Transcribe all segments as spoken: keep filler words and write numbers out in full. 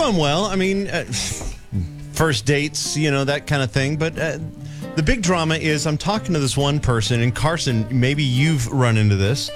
going well. I mean, uh, first dates, you know, that kind of thing. But uh, the big drama is I'm talking to this one person, and Carson, maybe you've run into this.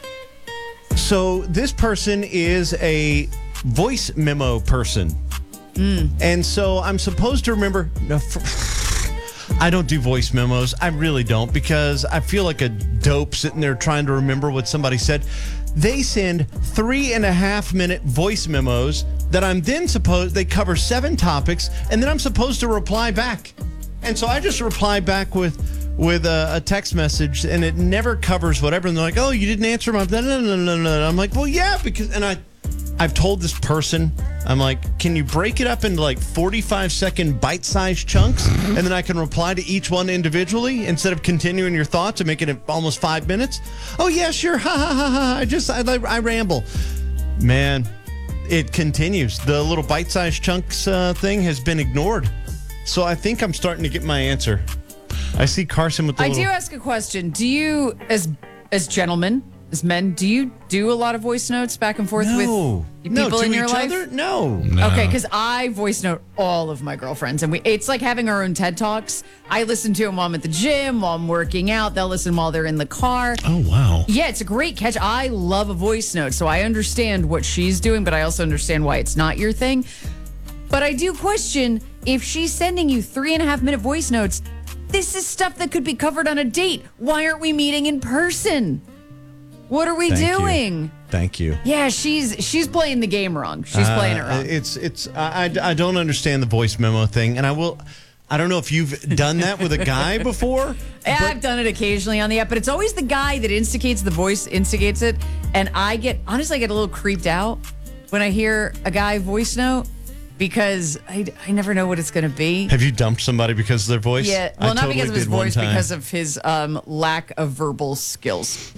So this person is a voice memo person. Mm. And so I'm supposed to remember... No, for, I don't do voice memos. I really don't, because I feel like a dope sitting there trying to remember what somebody said. They send three and a half minute voice memos that I'm then supposed, they cover seven topics, and then I'm supposed to reply back. And so I just reply back with with a, a text message, and it never covers whatever. And they're like, oh, you didn't answer my, no, no, no, no, no. I'm like, well, yeah, because, and I, I've told this person, I'm like, can you break it up into like forty-five second bite-sized chunks, and then I can reply to each one individually instead of continuing your thoughts and making it almost five minutes? Oh, yeah, sure. Ha, ha, ha, ha. I just, I, I ramble. Man, it continues. The little bite-sized chunks uh, thing has been ignored. So I think I'm starting to get my answer. I see Carson with the I little... do ask a question. Do you, as as gentlemen, as men, do you do a lot of voice notes back and forth no. with people no, to in your each life? Other? No. no. Okay, because I voice note all of my girlfriends, and we it's like having our own TED Talks. I listen to them while I'm at the gym, while I'm working out. They'll listen while they're in the car. Oh, wow. Yeah, it's a great catch. I love a voice note, so I understand what she's doing, but I also understand why it's not your thing. But I do question, if she's sending you three and a half minute voice notes, this is stuff that could be covered on a date. Why aren't we meeting in person? What are we Thank doing? You. Thank you. Yeah, she's she's playing the game wrong. She's uh, playing it wrong. It's it's I, I, I don't understand the voice memo thing, and I will. I don't know if you've done that with a guy before. Yeah, but, I've done it occasionally on the app, but it's always the guy that instigates the voice, instigates it, and I get honestly I get a little creeped out when I hear a guy voice note, because I, I never know what it's going to be. Have you dumped somebody because of their voice? Yeah, well, I not totally because of his did one voice, time. because of his um, lack of verbal skills.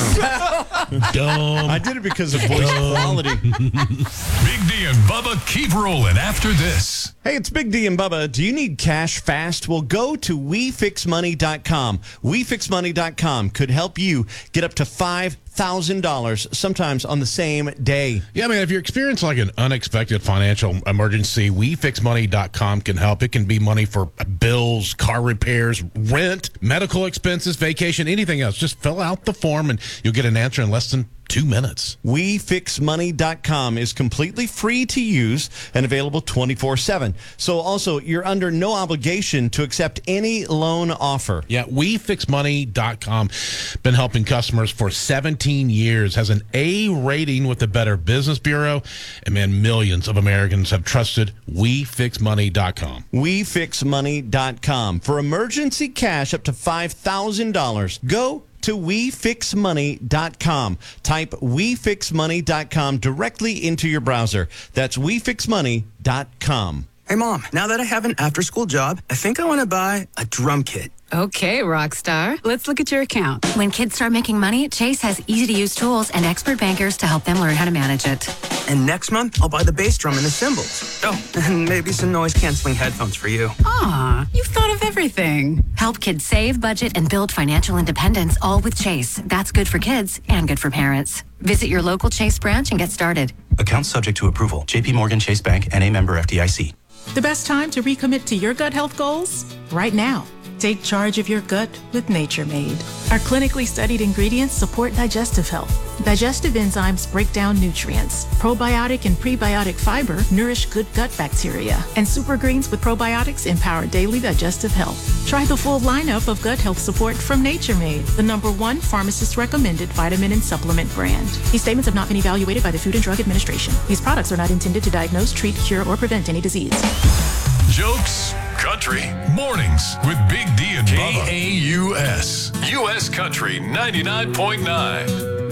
Dumb. I did it because of voice quality. Big D and Bubba keep rolling after this. Hey, it's Big D and Bubba. Do you need cash fast? Well, go to we fix money dot com. we fix money dot com could help you get up to five thousand dollars, sometimes on the same day. Yeah, I mean, if you're experiencing like an unexpected financial emergency, we fix money dot com can help. It can be money for bills, car repairs, rent, medical expenses, vacation, anything else. Just fill out the form and you'll get an answer in less than two minutes. we fix money dot com is completely free to use and available twenty-four seven. So also, you're under no obligation to accept any loan offer. Yeah, we fix money dot com been helping customers for seventeen years, has an A rating with the Better Business Bureau, and man, millions of Americans have trusted we fix money dot com. we fix money dot com. For emergency cash up to five thousand dollars, go to we fix money dot com. Type we fix money dot com directly into your browser. That's we fix money dot com. Hey, Mom, now that I have an after-school job, I think I want to buy a drum kit. Okay, rock star. Let's look at your account. When kids start making money, Chase has easy-to-use tools and expert bankers to help them learn how to manage it. And next month, I'll buy the bass drum and the cymbals. Oh, and maybe some noise-canceling headphones for you. Aw, you've thought of everything. Help kids save, budget, and build financial independence, all with Chase. That's good for kids and good for parents. Visit your local Chase branch and get started. Account subject to approval. J P Morgan Chase Bank, N A member F D I C. The best time to recommit to your gut health goals? Right now. Take charge of your gut with Nature Made. Our clinically studied ingredients support digestive health. Digestive enzymes break down nutrients. Probiotic and prebiotic fiber nourish good gut bacteria. And super greens with probiotics empower daily digestive health. Try the full lineup of gut health support from Nature Made, the number one pharmacist-recommended vitamin and supplement brand. These statements have not been evaluated by the Food and Drug Administration. These products are not intended to diagnose, treat, cure, or prevent any disease. Jokes, country, mornings with Big D and Bubba. K A U S. U S Country ninety-nine point nine.